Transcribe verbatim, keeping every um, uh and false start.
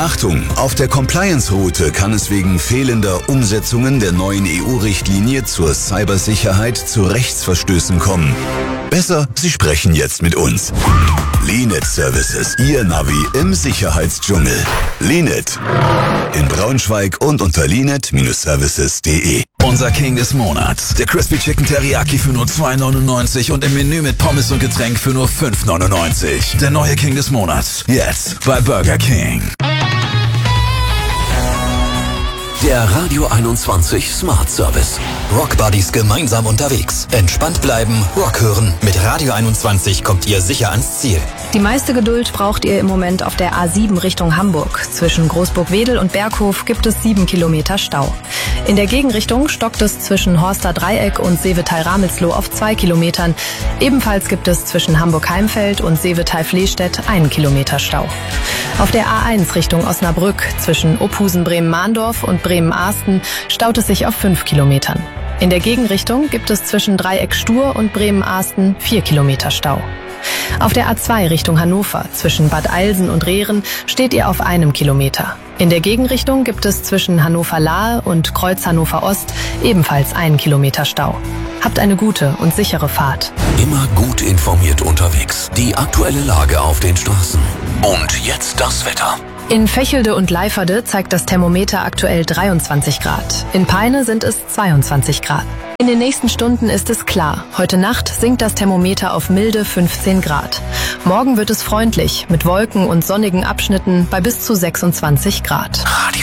Achtung, auf der Compliance-Route kann es wegen fehlender Umsetzungen der neuen E U-Richtlinie zur Cybersicherheit zu Rechtsverstößen kommen. Besser, Sie sprechen jetzt mit uns. Linet Services, Ihr Navi im Sicherheitsdschungel. Linet in Braunschweig und unter linet Services punkt de. Unser King des Monats. Der Crispy Chicken Teriyaki für nur zwei neunundneunzig und im Menü mit Pommes und Getränk für nur fünf neunundneunzig. Der neue King des Monats. Jetzt bei Burger King. Der Radio einundzwanzig Smart Service. Rock Buddies gemeinsam unterwegs. Entspannt bleiben, Rock hören. Mit Radio einundzwanzig kommt ihr sicher ans Ziel. Die meiste Geduld braucht ihr im Moment auf der A sieben Richtung Hamburg. Zwischen Großburg-Wedel und Berghof gibt es sieben Kilometer Stau. In der Gegenrichtung stockt es zwischen Horster Dreieck und Seevetal-Ramelsloh auf zwei Kilometern. Ebenfalls gibt es zwischen Hamburg-Heimfeld und Seevetal-Flehstedt einen Kilometer Stau. Auf der A eins Richtung Osnabrück zwischen Ophusen-Bremen-Mahndorf und Bremen-Ahsten staut es sich auf fünf Kilometern. In der Gegenrichtung gibt es zwischen Dreieck-Stur und Bremen-Ahsten vier Kilometer Stau. Auf der A zwei Richtung Hannover zwischen Bad Eilsen und Rehren steht ihr auf einem Kilometer. In der Gegenrichtung gibt es zwischen Hannover-Lahe und Kreuz Hannover-Ost ebenfalls einen Kilometer Stau. Habt eine gute und sichere Fahrt. Immer gut informiert unterwegs. Die aktuelle Lage auf den Straßen. Und jetzt das Wetter. In Vechelde und Leiferde zeigt das Thermometer aktuell dreiundzwanzig Grad. In Peine sind es zweiundzwanzig Grad. In den nächsten Stunden ist es klar. Heute Nacht sinkt das Thermometer auf milde fünfzehn Grad. Morgen wird es freundlich, mit Wolken und sonnigen Abschnitten bei bis zu sechsundzwanzig Grad.